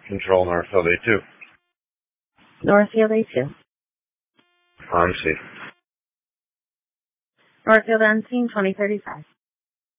Control Northfield A2. Northfield A2. On scene. Northfield on scene 2035.